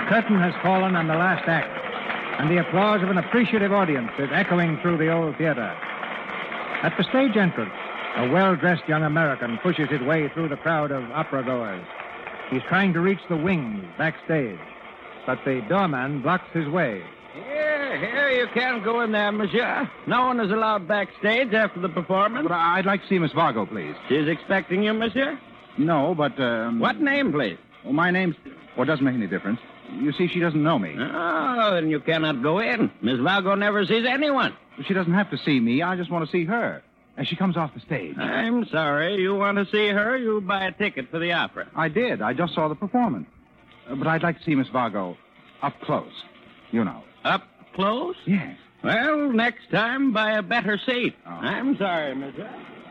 curtain has fallen on the last act, and the applause of an appreciative audience is echoing through the old theater. At the stage entrance, a well-dressed young American pushes his way through the crowd of opera-goers. He's trying to reach the wings backstage, but the doorman blocks his way. Here, you can't go in there, monsieur. No one is allowed backstage after the performance. But I'd like to see Miss Vargo, please. She's expecting you, monsieur? No, but, What name, please? Well, my name's... Well, it doesn't make any difference. You see, she doesn't know me. Oh, then you cannot go in. Miss Vargo never sees anyone. She doesn't have to see me. I just want to see her as she comes off the stage. I'm sorry. You want to see her, you buy a ticket for the opera. I did. I just saw the performance. But I'd like to see Miss Vargo up close. You know. Up close? Yes. Well, next time, buy a better seat. Oh. I'm sorry, monsieur.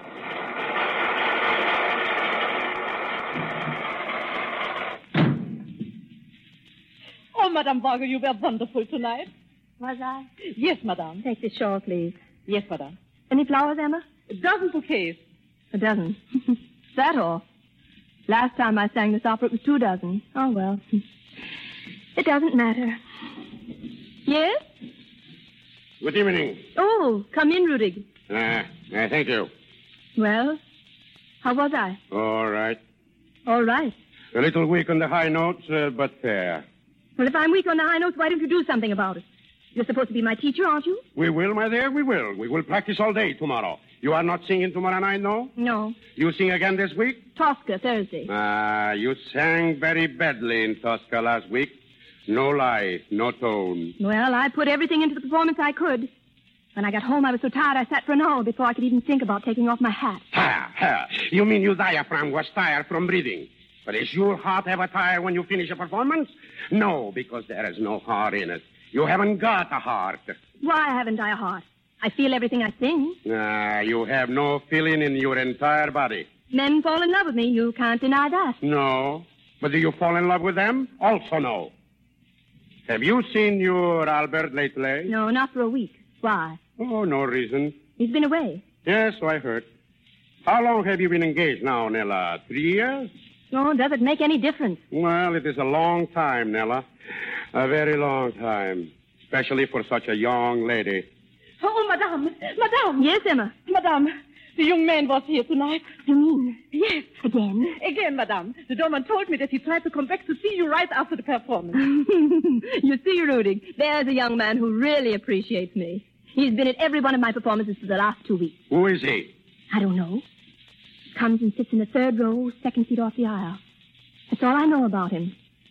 Oh, Madame Vargo, you were wonderful tonight. Was I? Yes, Madame. Take this shawl, please. Yes, Madame. Any flowers, Emma? A dozen bouquets. A dozen. Is that all? Last time I sang this opera, it was 2 dozen. Oh, well. It doesn't matter. Yes? Good evening. Oh, come in, Rudig. Thank you. Well, how was I? All right. All right. A little weak on the high notes, but fair. Well, if I'm weak on the high notes, why don't you do something about it? You're supposed to be my teacher, aren't you? We will, my dear, we will. We will practice all day tomorrow. You are not singing tomorrow night, no? No. You sing again this week? Tosca, Thursday. You sang very badly in Tosca last week. No life, no tone. Well, I put everything into the performance I could. When I got home, I was so tired I sat for an hour before I could even think about taking off my hat. Ha! You mean your diaphragm was tired from breathing? But is your heart ever tired when you finish a performance? No, because there is no heart in it. You haven't got a heart. Why haven't I a heart? I feel everything I sing. You have no feeling in your entire body. Men fall in love with me. You can't deny that. No. But do you fall in love with them? Also no. Have you seen your Albert lately? No, not for a week. Why? Oh, no reason. He's been away. Yes, so I heard. How long have you been engaged now, Nella? 3 years? Oh, does it make any difference? Well, it is a long time, Nella. A very long time. Especially for such a young lady. Oh, Madame. Madame. Yes, Emma. Madame, the young man was here tonight. You mean? Yes. Again? Again, Madame. The doorman told me that he tried to come back to see you right after the performance. You see, Rudig, there's a young man who really appreciates me. He's been at every one of my performances for the last 2 weeks. Who is he? I don't know. Comes and sits in the 3rd row, 2nd seat off the aisle. That's all I know about him.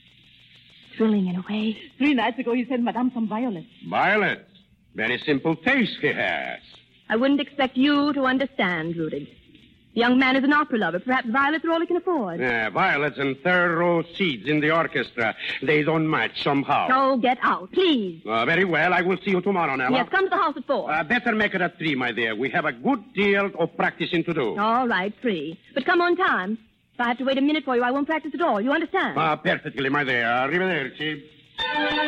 Thrilling in a way. 3 nights ago, he sent Madame some violets. Violets. Very simple taste he has. I wouldn't expect you to understand, Rudig. The young man is an opera lover. Perhaps violets are all he can afford. Violets and 3rd row seats in the orchestra. They don't match somehow. Oh, get out, please. Very well. I will see you tomorrow, Nella. Yes, come to the house at 4. Better make it at 3, my dear. We have a good deal of practicing to do. All right, 3. But come on time. If I have to wait a minute for you, I won't practice at all. You understand? Perfectly, my dear. Arrivederci.